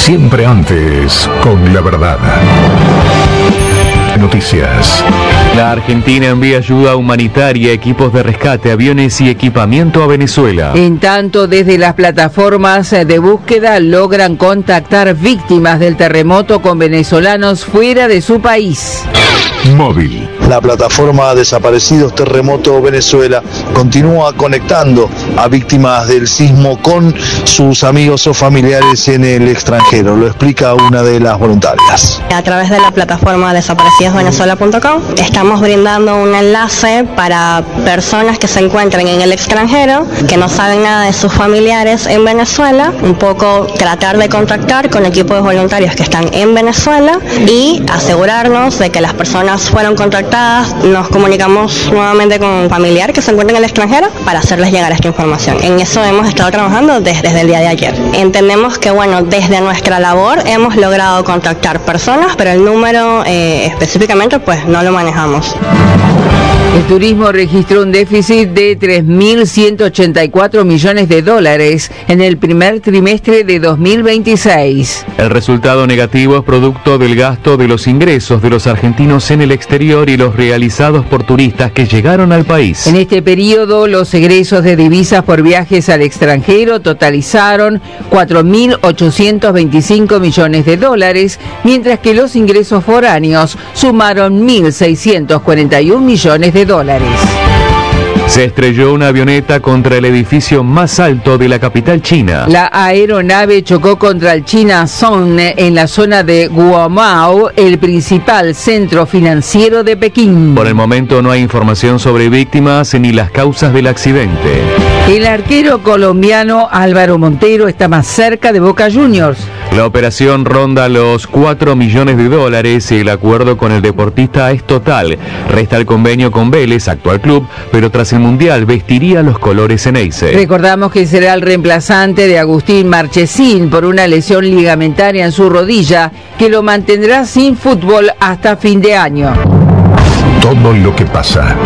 Siempre antes, con la verdad. Noticias. La Argentina envía ayuda humanitaria, equipos de rescate, aviones y equipamiento a Venezuela. En tanto, desde las plataformas de búsqueda logran contactar víctimas del terremoto con venezolanos fuera de su país. Móvil. La plataforma Desaparecidos Terremoto Venezuela continúa conectando a víctimas del sismo con sus amigos o familiares en el extranjero. Lo explica una de las voluntarias. A través de la plataforma desaparecidosvenezuela.com estamos brindando un enlace para personas que se encuentren en el extranjero, que no saben nada de sus familiares en Venezuela, un poco tratar de contactar con equipos de voluntarios que están en Venezuela y asegurarnos de que las personas fueron contactadas. Nos comunicamos nuevamente con un familiar que se encuentra en el extranjero para hacerles llegar esta información. En eso hemos estado trabajando desde el día de ayer. Entendemos que, desde nuestra labor hemos logrado contactar personas, pero el número específicamente pues no lo manejamos. El turismo registró un déficit de 3.184 millones de dólares en el primer trimestre de 2026. El resultado negativo es producto del gasto de los ingresos de los argentinos en el exterior y los realizados por turistas que llegaron al país. En este periodo, los egresos de divisas por viajes al extranjero totalizaron 4.825 millones de dólares, mientras que los ingresos foráneos sumaron 1.641 millones de dólares. Se estrelló una avioneta contra el edificio más alto de la capital china. La aeronave chocó contra el China Zone en la zona de Guomao, el principal centro financiero de Pekín. Por el momento no hay información sobre víctimas ni las causas del accidente. El arquero colombiano Álvaro Montero está más cerca de Boca Juniors. La operación ronda los 4 millones de dólares y el acuerdo con el deportista es total. Resta el convenio con Vélez, actual club, pero tras el Mundial vestiría los colores Ceneice. Recordamos que será el reemplazante de Agustín Marchesín por una lesión ligamentaria en su rodilla que lo mantendrá sin fútbol hasta fin de año. Todo lo que pasa.